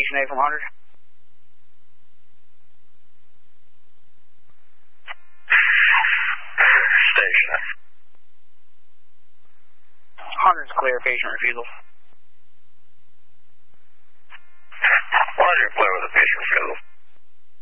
Station A from 100. Station. 100's clear, patient refusal. 100 clear with a patient refusal.